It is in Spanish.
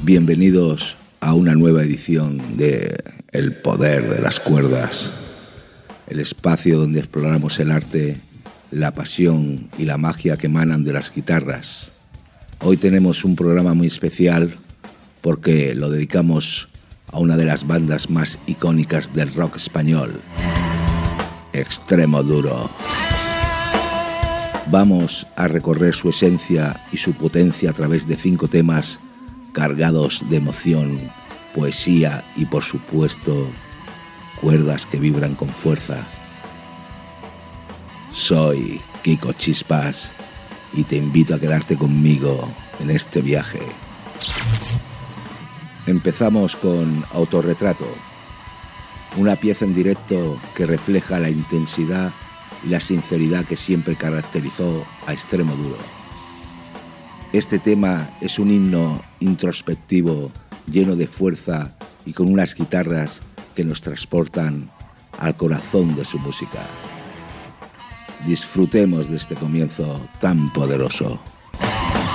Bienvenidos a una nueva edición de El Poder de las Cuerdas, el espacio donde exploramos el arte, la pasión y la magia que emanan de las guitarras. Hoy tenemos un programa muy especial porque lo dedicamos a una de las bandas más icónicas del rock español, Extremoduro. Vamos a recorrer su esencia y su potencia a través de 5 temas cargados de emoción, poesía y, por supuesto, cuerdas que vibran con fuerza. Soy Kiko Chispas y te invito a quedarte conmigo en este viaje. Empezamos con Autorretrato, una pieza en directo que refleja la intensidad y la sinceridad que siempre caracterizó a Extremoduro. Este tema es un himno introspectivo, lleno de fuerza y con unas guitarras que nos transportan al corazón de su música. Disfrutemos de este comienzo tan poderoso.